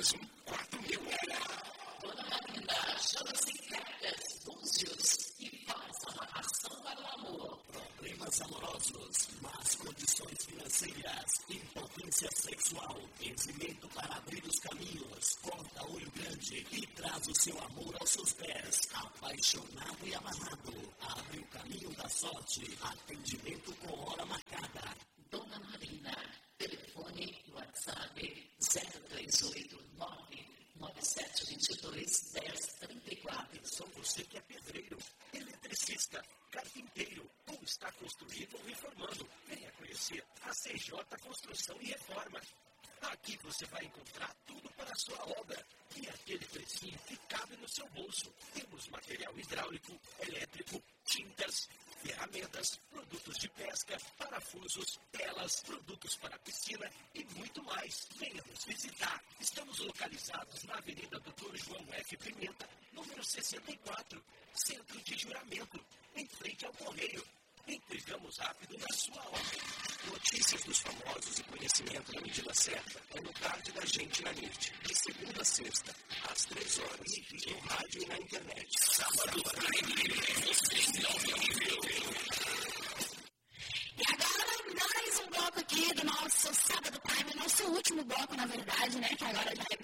apenas 4.000. Dona Marina, chama-se Cargas, Búzios e faz amarração para o amor. Problemas amorosos, más condições financeiras, impotência sexual, eximento para abrir os caminhos, corta olho grande e traz o seu amor aos seus pés, apaixonado e amarrado, abre o caminho da sorte, atendimento com hora marcada. Dona Marina, telefone WhatsApp 038-99722-1034. São você que é pedreiro, eletricista, carpinteiro ou está construindo ou reformando. Venha conhecer a CJ Construção e Reforma. Aqui você vai encontrar tudo para a sua obra e aquele precinho que cabe no seu bolso. Temos material hidráulico, elétrico, tintas, ferramentas, produtos de pesca, parafusos, telas, produtos para piscina e muito mais. Venha nos visitar. Estamos localizados na Avenida Dr. João F. Pimenta, número 64, Centro de Juramento, em frente ao Correio. Entregamos rápido na sua obra. Notícias dos famosos e conhecimento na medida certa é no Tarde da Gente na Nit, de segunda a sexta, às 3 horas, no rádio e na internet. Sábado, E agora, mais um bloco aqui do nosso Sábado Time, nosso último bloco, na verdade, né? Que agora já é